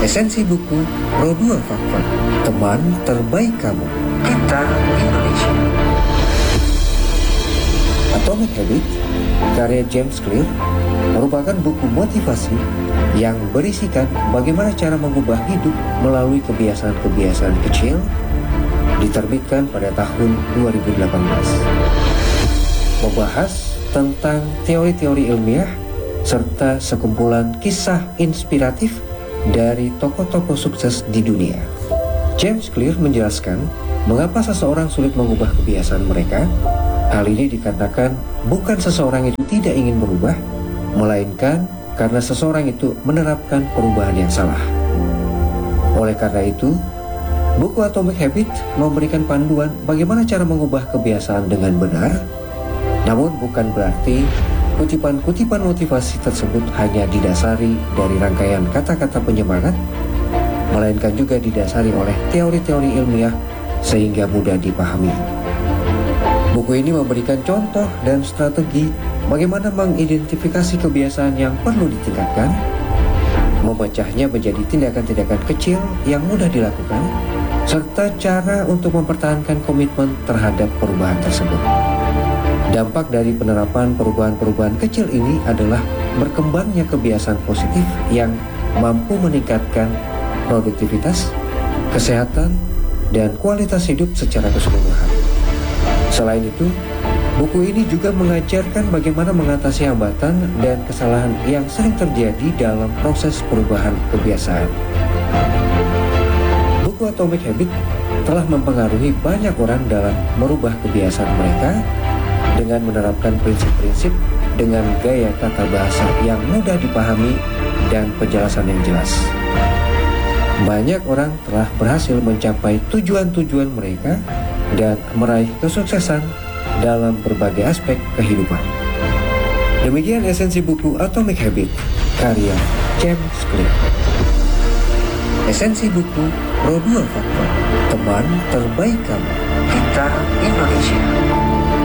Esensi buku Pro 2 Fakfak, teman terbaik kamu. Kita Indonesia. Atomic Habit, karya James Clear, merupakan buku motivasi yang berisikan bagaimana cara mengubah hidup melalui kebiasaan-kebiasaan kecil, diterbitkan pada tahun 2018. Membahas tentang teori-teori ilmiah serta sekumpulan kisah inspiratif dari tokoh-tokoh sukses di dunia. James Clear menjelaskan mengapa seseorang sulit mengubah kebiasaan mereka. Hal ini dikatakan bukan seseorang itu tidak ingin berubah, melainkan karena seseorang itu menerapkan perubahan yang salah. Oleh karena itu, buku Atomic Habit memberikan panduan bagaimana cara mengubah kebiasaan dengan benar. Namun bukan berarti kutipan-kutipan motivasi tersebut hanya didasari dari rangkaian kata-kata penyemangat, melainkan juga didasari oleh teori-teori ilmiah sehingga mudah dipahami. Buku ini memberikan contoh dan strategi bagaimana mengidentifikasi kebiasaan yang perlu ditingkatkan, memecahnya menjadi tindakan-tindakan kecil yang mudah dilakukan, serta cara untuk mempertahankan komitmen terhadap perubahan tersebut. Dampak dari penerapan perubahan-perubahan kecil ini adalah berkembangnya kebiasaan positif yang mampu meningkatkan produktivitas, kesehatan, dan kualitas hidup secara keseluruhan. Selain itu, buku ini juga mengajarkan bagaimana mengatasi hambatan dan kesalahan yang sering terjadi dalam proses perubahan kebiasaan. Buku Atomic Habit telah mempengaruhi banyak orang dalam merubah kebiasaan mereka dengan menerapkan prinsip-prinsip dengan gaya tata bahasa yang mudah dipahami dan penjelasan yang jelas. Banyak orang telah berhasil mencapai tujuan-tujuan mereka dan meraih kesuksesan dalam berbagai aspek kehidupan. Demikian esensi buku Atomic Habit, karya James Clear. Esensi buku Pro 2 Fakfak, teman terbaik kamu. Kita Indonesia.